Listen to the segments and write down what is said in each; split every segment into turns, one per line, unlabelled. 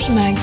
Vosges Mag.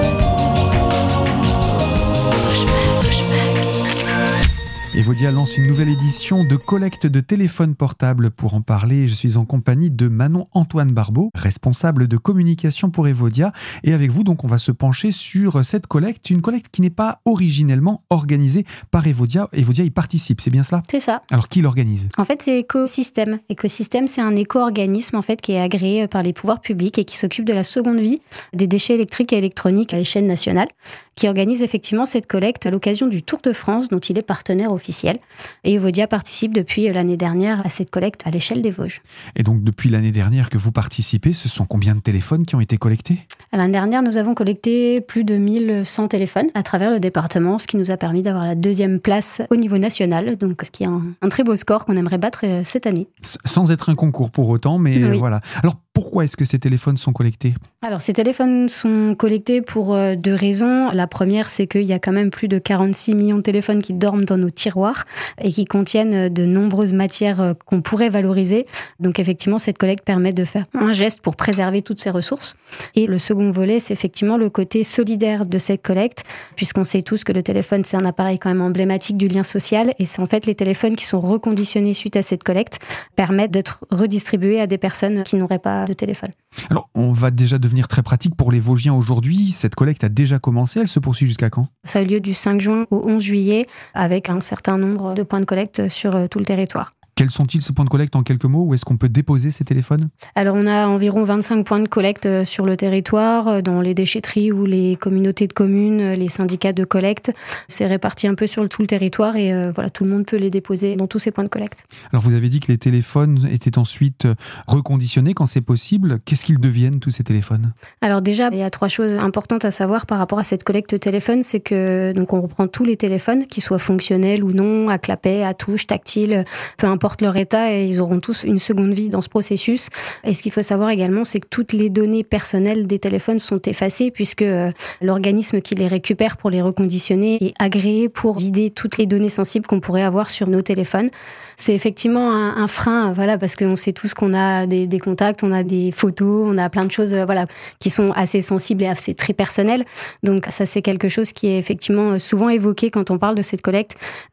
Evodia lance une nouvelle édition de collecte de téléphones portables. Pour en parler, je suis en compagnie de Manon-Antoine Barbeau, responsable de communication pour Evodia. Et avec vous, donc, on va se pencher sur cette collecte, une collecte qui n'est pas originellement organisée par Evodia. Evodia y participe, c'est bien cela ?
C'est ça.
Alors, qui l'organise ?
En fait, c'est Écosystème. Écosystème, c'est un éco-organisme en fait, qui est agréé par les pouvoirs publics et qui s'occupe de la seconde vie des déchets électriques et électroniques à l'échelle nationale, qui organise effectivement cette collecte à l'occasion du Tour de France, dont il est partenaire officiel. Et Evodia participe depuis l'année dernière à cette collecte à l'échelle des Vosges.
Et donc, depuis l'année dernière que vous participez, ce sont combien de téléphones qui ont été collectés ?
L'année dernière, nous avons collecté plus de 1100 téléphones à travers le département, ce qui nous a permis d'avoir la 2e place au niveau national, donc ce qui est un très beau score qu'on aimerait battre cette année.
Sans être un concours pour autant, mais
oui.
Voilà. Alors, pourquoi est-ce que ces téléphones sont collectés ?
Alors, ces téléphones sont collectés pour 2 raisons. La première, c'est qu'il y a quand même plus de 46 millions de téléphones qui dorment dans nos tiroirs et qui contiennent de nombreuses matières qu'on pourrait valoriser. Donc, effectivement, cette collecte permet de faire un geste pour préserver toutes ces ressources. Et le second volet, c'est effectivement le côté solidaire de cette collecte, puisqu'on sait tous que le téléphone, c'est un appareil quand même emblématique du lien social. Et c'est en fait les téléphones qui sont reconditionnés suite à cette collecte permettent d'être redistribués à des personnes qui n'auraient pas de téléphone.
Alors, on va déjà devenir très pratique pour les Vosgiens aujourd'hui. Cette collecte a déjà commencé, elle se poursuit jusqu'à quand ?
Ça a eu lieu du 5 juin au 11 juillet avec un certain nombre de points de collecte sur tout le territoire.
Quels sont-ils ces points de collecte en quelques mots ? Où est-ce qu'on peut déposer ces téléphones ?
Alors on a environ 25 points de collecte sur le territoire, dans les déchetteries ou les communautés de communes, les syndicats de collecte. C'est réparti un peu sur tout le territoire et voilà, tout le monde peut les déposer dans tous ces points de collecte.
Alors vous avez dit que les téléphones étaient ensuite reconditionnés quand c'est possible. Qu'est-ce qu'ils deviennent tous ces téléphones ?
Alors déjà, il y a 3 choses importantes à savoir par rapport à cette collecte téléphone, c'est que donc on reprend tous les téléphones, qu'ils soient fonctionnels ou non, à clapet, à touche, tactile, peu importe leur état, et ils auront tous une seconde vie dans ce processus. Et ce qu'il faut savoir également, c'est que toutes les données personnelles des téléphones sont effacées puisque l'organisme qui les récupère pour les reconditionner est agréé pour vider toutes les données sensibles qu'on pourrait avoir sur nos téléphones. C'est effectivement un frein, voilà, parce qu'on sait tous qu'on a des contacts, on a des photos, on a plein de choses, voilà, qui sont assez sensibles et assez très personnelles. Donc ça, c'est quelque chose qui est effectivement souvent évoqué quand on parle de cette collecte.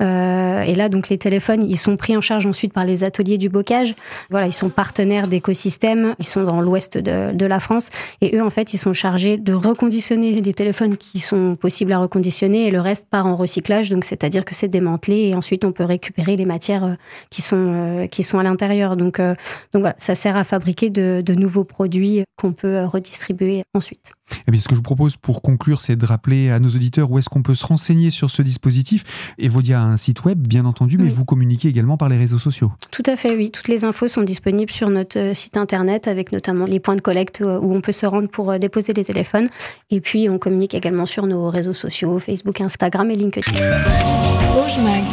Et là, donc les téléphones, ils sont pris en charge ensuite par les ateliers du bocage. Voilà, ils sont partenaires d'Écosystème, ils sont dans l'ouest de la France, et eux, en fait, ils sont chargés de reconditionner les téléphones qui sont possibles à reconditionner, et le reste part en recyclage, donc c'est-à-dire que c'est démantelé, et ensuite on peut récupérer les matières qui sont à l'intérieur. Donc voilà, ça sert à fabriquer de nouveaux produits qu'on peut redistribuer ensuite.
Eh bien, ce que je vous propose pour conclure, c'est de rappeler à nos auditeurs où est-ce qu'on peut se renseigner sur ce dispositif. Evodia a un site web, bien entendu, mais vous communiquez également par les réseaux sociaux.
Tout à fait, oui. Toutes les infos sont disponibles sur notre site internet, avec notamment les points de collecte où on peut se rendre pour déposer les téléphones. Et puis, on communique également sur nos réseaux sociaux, Facebook, Instagram et LinkedIn.
Vosges Mag.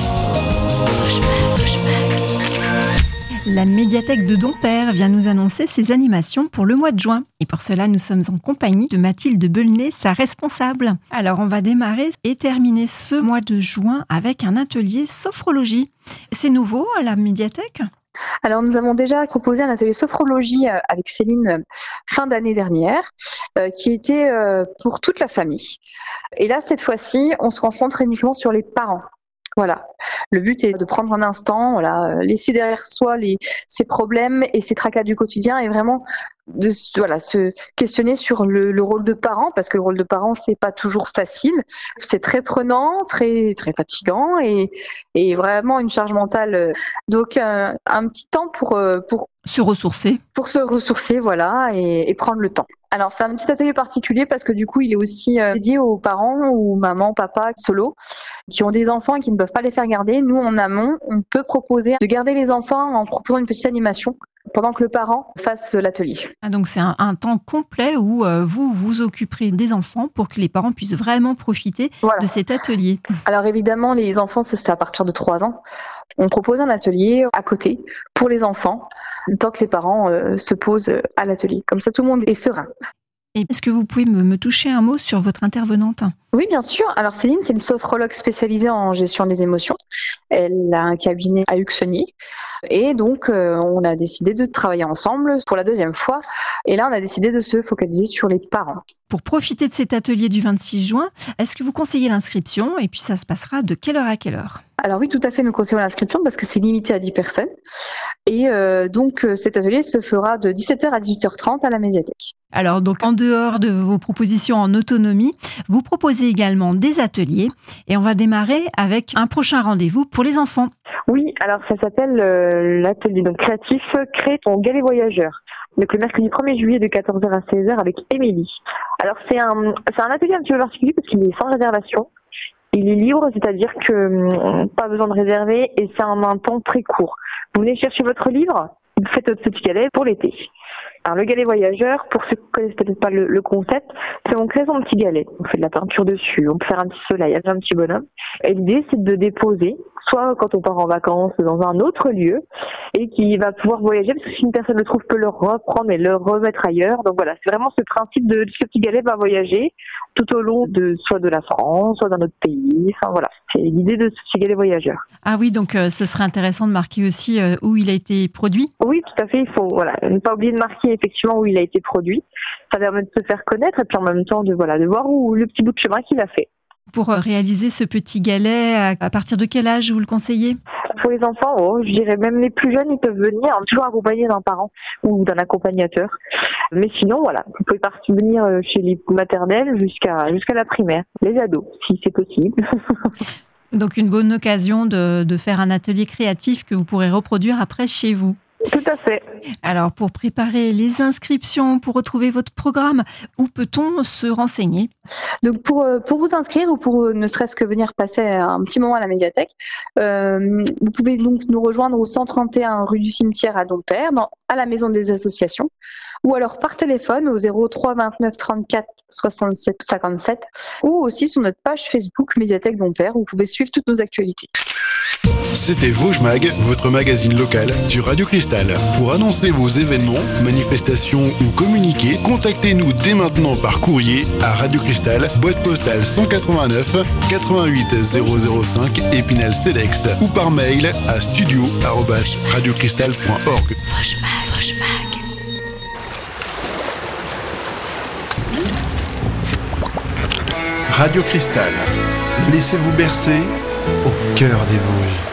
La médiathèque de Dompère vient nous annoncer ses animations pour le mois de juin. Et pour cela, nous sommes en compagnie de Mathilde Belnet, sa responsable. Alors, on va démarrer et terminer ce mois de juin avec un atelier sophrologie. C'est nouveau à la médiathèque ?
Alors, nous avons déjà proposé un atelier sophrologie avec Céline fin d'année dernière, qui était pour toute la famille. Et là, cette fois-ci, on se concentre uniquement sur les parents. Voilà. Le but est de prendre un instant, voilà, laisser derrière soi ses problèmes et ses tracas du quotidien, et vraiment de se questionner sur le rôle de parent, parce que le rôle de parent, c'est pas toujours facile. C'est très prenant, très, très fatigant et vraiment une charge mentale. Donc, un petit temps pour
se ressourcer.
Pour se ressourcer, voilà, et prendre le temps. Alors, c'est un petit atelier particulier parce que du coup, il est aussi dédié aux parents ou maman, papa, solo, qui ont des enfants et qui ne peuvent pas les faire garder. Nous, en amont, on peut proposer de garder les enfants en proposant une petite animation pendant que le parent fasse l'atelier.
Ah, donc, c'est un temps complet où vous vous occuperez des enfants pour que les parents puissent vraiment profiter de cet atelier.
Alors, évidemment, les enfants, c'est à partir de 3 ans. On propose un atelier à côté pour les enfants, tant que les parents se posent à l'atelier. Comme ça, tout le monde est serein.
Et est-ce que vous pouvez me toucher un mot sur votre intervenante ?
Oui, bien sûr. Alors Céline, c'est une sophrologue spécialisée en gestion des émotions. Elle a un cabinet à Uxonnier. Et donc, on a décidé de travailler ensemble pour la deuxième fois. Et là, on a décidé de se focaliser sur les parents.
Pour profiter de cet atelier du 26 juin, est-ce que vous conseillez l'inscription ? Et puis ça se passera de quelle heure à quelle heure ?
Alors oui, tout à fait, nous conseillons l'inscription parce que c'est limité à 10 personnes. Et donc, cet atelier se fera de 17h à 18h30 à la médiathèque.
Alors, donc, en dehors de vos propositions en autonomie, vous proposez également des ateliers. Et on va démarrer avec un prochain rendez-vous pour les enfants.
Oui, alors ça s'appelle l'atelier créatif Crée ton galet voyageur. Donc le mercredi 1er juillet de 14h à 16h avec Émilie. Alors c'est un atelier un petit peu particulier parce qu'il est sans réservation. Il est libre, c'est-à-dire que pas besoin de réserver et c'est en un temps très court. Vous venez chercher votre livre, vous faites votre petit galet pour l'été. Alors le galet voyageur, pour ceux qui ne connaissent peut-être pas le concept, c'est on crée son petit galet. On fait de la peinture dessus, on peut faire un petit soleil, un petit bonhomme. Et l'idée c'est de déposer, soit quand on part en vacances dans un autre lieu, et qui va pouvoir voyager, parce que si une personne le trouve, peut le reprendre et le remettre ailleurs. Donc voilà, c'est vraiment ce principe de ce petit galet va voyager tout au long soit de la France, soit d'un autre pays. Enfin voilà, c'est l'idée de ce petit galet voyageur.
Ah oui, donc ce serait intéressant de marquer aussi où il a été produit.
Oui, tout à fait. Il faut ne pas oublier de marquer effectivement où il a été produit. Ça permet de se faire connaître et puis en même temps de voir où le petit bout de chemin qu'il a fait.
Pour réaliser ce petit galet, à partir de quel âge vous le conseillez ?
Pour les enfants, je dirais même les plus jeunes, ils peuvent venir, toujours accompagnés d'un parent ou d'un accompagnateur. Mais sinon, voilà, vous pouvez venir chez les maternelles jusqu'à la primaire, les ados, si c'est possible.
Donc une bonne occasion de faire un atelier créatif que vous pourrez reproduire après chez vous.
Tout à fait.
Alors, pour préparer les inscriptions, pour retrouver votre programme, où peut-on se renseigner ?
Donc, pour vous inscrire ou pour ne serait-ce que venir passer un petit moment à la médiathèque, vous pouvez donc nous rejoindre au 131 rue du Cimetière à Dompère, à la Maison des Associations, ou alors par téléphone au 03 29 34 67 57, ou aussi sur notre page Facebook Médiathèque Dompère, où vous pouvez suivre toutes nos actualités.
C'était Vosges Mag, votre magazine local sur Radio Cristal. Pour annoncer vos événements, manifestations ou communiquer, contactez-nous dès maintenant par courrier à Radio Cristal, boîte postale 189 88 005 Épinal-Cedex ou par mail à studio@radiocristal.org.
Vosges Mag.
Radio Cristal. Laissez-vous bercer au cœur des Vosges.